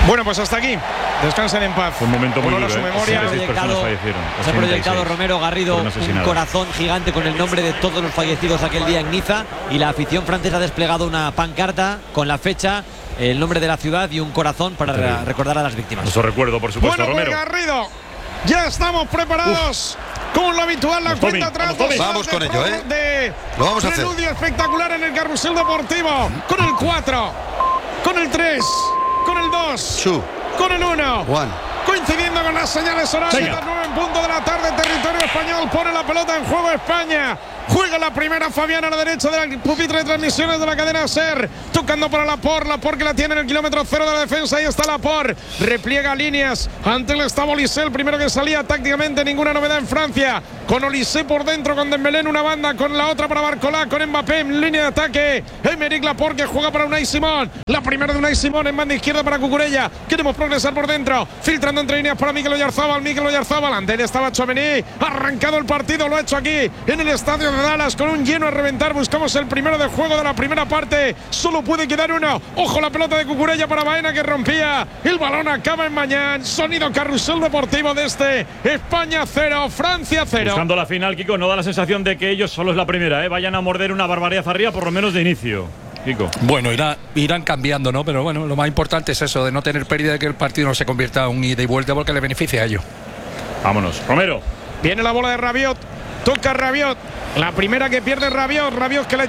Bueno, pues hasta aquí. Descansen en paz. Fue un momento muy duro. Su memoria. 86 personas fallecieron. Se ha proyectado Romero Garrido un corazón gigante con el nombre de todos los fallecidos aquel día en Niza, y la afición francesa ha desplegado una pancarta con la fecha, el nombre de la ciudad y un corazón para recordar a las víctimas. Eso recuerdo, por supuesto, bueno, Romero. Garrido, ya estamos preparados. Como lo habitual, la cuenta atrás. Vamos con ello, Lo vamos a hacer. Preludio espectacular en el carrusel deportivo. Con el 4, con el 3, con el 2, con el 1. Coincidiendo con las señales horarias, las 9 en punto de la tarde, territorio español. Pone la pelota en juego España. Juega la primera Fabián a la derecha del pupitre de transmisiones de la cadena SER. Tocando para Laporte que la tiene en el kilómetro 0 de la defensa. Ahí está Laporte. Repliega líneas. Ante él está Olise, el primero que salía tácticamente. Ninguna novedad en Francia. Con Olise por dentro, con Dembélé en una banda, con la otra para Barcola, con Mbappé en línea de ataque. Aymeric Laporte que juega para Unai Simón. La primera de Unai Simón en banda izquierda para Cucurella. Queremos progresar por dentro. Filtrando entre líneas para Mikel Oyarzabal. Ante él estaba Tchouaméni. Arrancado el partido, lo ha hecho aquí en el estadio de Dallas con un lleno a reventar. Buscamos el primero de juego de la primera parte. Solo puede quedar uno. Ojo la pelota de Cucurella para Baena que rompía. El balón acaba en Mañán. Sonido carrusel deportivo de España 0, Francia 0. Buscando la final, Kiko, no da la sensación de que ellos solo es la primera, vayan a morder una barbaridad arriba, por lo menos de inicio. Kiko. Bueno, irán cambiando, ¿no? Pero bueno, lo más importante es eso, de no tener pérdida, de que el partido no se convierta en un ida y vuelta, porque le beneficia a ellos. Vámonos, Romero. Viene la bola de Rabiot. Toca Rabiot. La primera que pierde Rabiot que la